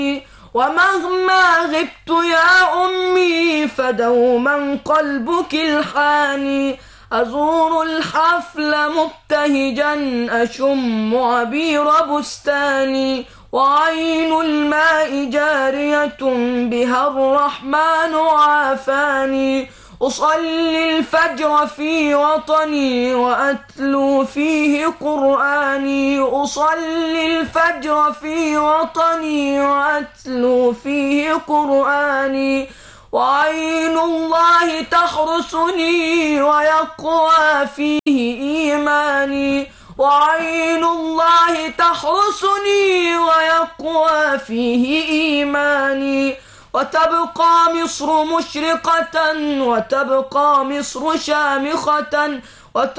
ومهما غبت يا أمي فدوما قلبك الحاني. أزور الحفل مبتهجا أشم عبير بستاني، وعين الماء جارية بها الرحمن عافاني. أصلي الفجر في وطني وأتلو فيه قرآني، أصلي الفجر في وطني وأتلو فيه قرآني. وعين الله تحرسني ويقوى فيه إيماني، وعين الله تحرسني ويقوى فيه إيماني. وتبقى مصر مشرقة وتبقى مصر شامخة